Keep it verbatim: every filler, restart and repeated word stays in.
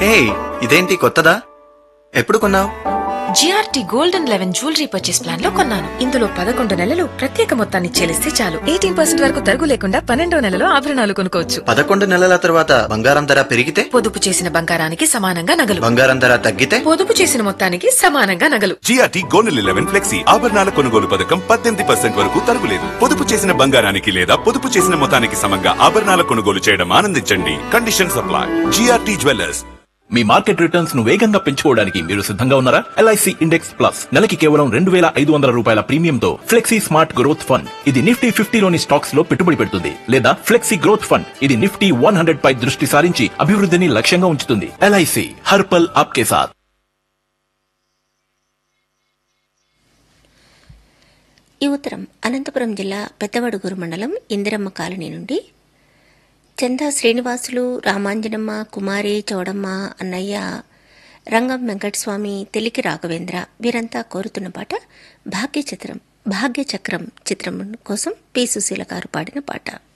హే, ఇదేంటి కొత్తదా? ఎప్పుడు కొన్నావు? GRT gold and eleven jewellery purchase plan లో కొన్నాను. ఇందులో పదకొండు నెలలు ప్రత్యేక మొత్తాన్ని చెల్లిస్తే చాలు ఎయిటీన్ పర్సెంట్ వరకు తరుగు లేకుండా పన్నెండో నెలలో ఆభరణాలు కొనుక్కోవచ్చు. పదకొండు నెలల తర్వాత బంగారం ధర పెరిగితే? పొదుపు చేసిన బంగారానికి సమానంగా నగలు. బంగారం ధర తగ్గితే? పొదుపు చేసిన మొత్తానికి సమానంగా నగలు. జిఆర్టీ గోల్డ్ లెవెన్ ఫ్లెక్సీ ఆభరణాల కొనుగోలు పథకం పద్దెనిమిది పర్సెంట్ వరకు తరుగులేదు. పొదుపు చేసిన బంగారానికి లేదా పొదుపు చేసిన మొత్తానికి సమంగా ఆభరణాల కొనుగోలు చేయడం ఆనందించండి. Condition supply. GRT jewellers. మీ మార్కెట్ రిటర్న్స్ ను వేగంగా పెంచుకోవడానికి మీరు సిద్ధంగా ఉన్నారా? ఎల్ఐసి ఇండెక్స్ ప్లస్ నెలకి కేవలం రెండు వేల ఐదు వందల రూపాయల ప్రీమియంతో ఫ్లెక్సీ స్మార్ట్ గ్రోత్ ఫండ్. ఇది నిఫ్టీ ఫిఫ్టీలోని స్టాక్స్ లో పెట్టుబడి పెడుతుంది. లేదా ఫ్లెక్సీ గ్రోత్ ఫండ్, ఇది నిఫ్టీ వన్ హండ్రెడ్ పై దృష్టి సారించి అభివృద్ధిని లక్ష్యంగా ఉంచుతుంది. ఎల్ఐసి హర్పల్ ఆప్కే సాత్. ఈ ఉత్తరం అనంతపురం జిల్లా పెద్దవడుగూరు మండలం ఇందిరమ్మ కాలనీ నుండి చందా శ్రీనివాసులు, రామాంజనమ్మ, కుమారి, చౌడమ్మ, అన్నయ్య, రంగం వెంకటస్వామి, తెలికి రాఘవేంద్ర వీరంతా కోరుతున్న పాట భాగ్య చిత్రం భాగ్య చక్రం చిత్రం కోసం పి సుశీల గారు పాడిన పాట.